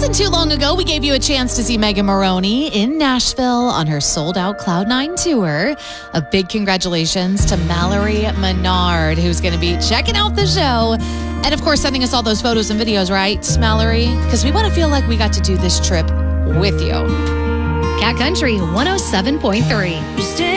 wasn't too long ago, we gave you a chance to see Megan Moroney in Nashville on her sold-out Cloud9 tour. A big congratulations to Mallory Menard, who's going to be checking out the show. And, of course, sending us all those photos and videos, right, Mallory? Because we want to feel like we got to do this trip with you. Cat Country 107.3.